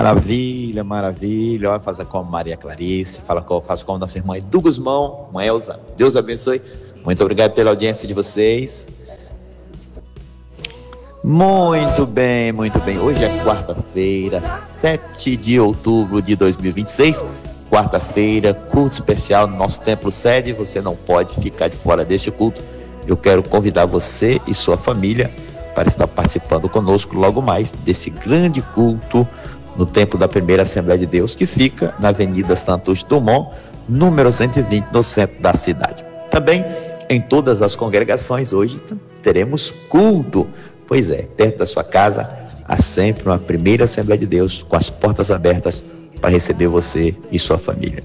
Maravilha, maravilha. Olha, faça como Maria Clarice, faça como nossa irmã Edu Guzmão, irmã Elza. Deus abençoe. Muito obrigado pela audiência de vocês. Muito bem, muito bem. Hoje é quarta-feira, 7 de outubro de 2026. Quarta-feira, culto especial no nosso templo sede. Você não pode ficar de fora deste culto. Eu quero convidar você e sua família para estar participando conosco logo mais desse grande culto no templo da Primeira Assembleia de Deus, que fica na Avenida Santos Dumont, número 120, no centro da cidade. Também em todas as congregações hoje teremos culto. Pois é, perto da sua casa há sempre uma Primeira Assembleia de Deus com as portas abertas para receber você e sua família.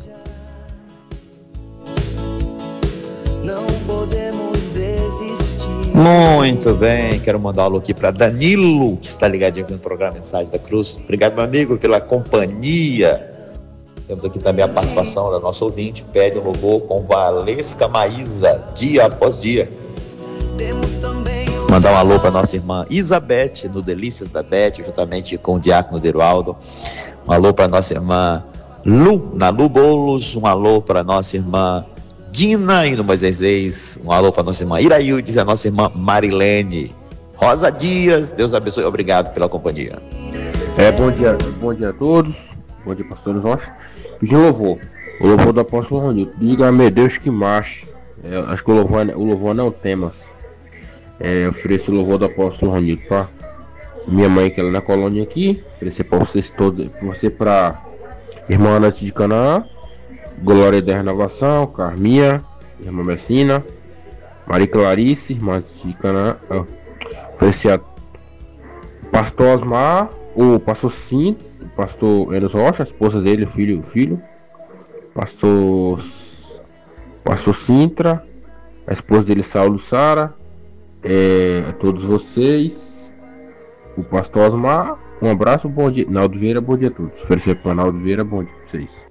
Não podemos desistir. Muito bem, quero mandar um alô aqui para Danilo, que está ligadinho aqui no programa Mensagem da Cruz. Obrigado, meu amigo, pela companhia. Temos aqui também a participação da nossa ouvinte, pede um louvor com Valesca Maísa, dia após dia. Temos também Mandar um alô para nossa irmã Isabete, no Delícias da Bete, juntamente com o diácono Derualdo. Um alô para nossa irmã Lu, na Lu Bolos. Um alô para nossa irmã Dina, e no Moisés. Um alô para nossa irmã Iraildes e a nossa irmã Marilene. Rosa Dias, Deus abençoe, obrigado pela companhia. Bom dia a todos. Bom dia, pastor Rocha. Pedir louvor. O louvor do apóstolo Ronildo. Diga, meu Deus, que marche. Acho que o louvor não temas. Eu ofereço o louvor do apóstolo Ronildo para minha mãe, que ela é na colônia aqui. Oferecer para vocês todos. Você para irmã Ana de Canaã, Glória da Renovação, Carminha, irmã Messina, Maria Clarice, irmã de Canaã. Oferecer a pastor Osmar, o pastor Cinto, o pastor Enos Rocha, a esposa dele, o filho, pastor Sintra, a esposa dele, Saulo Sara, a todos vocês, o pastor Osmar, um abraço, bom dia. Naldo Vieira, bom dia a todos. Oferecer para Naldo Vieira, bom dia a vocês.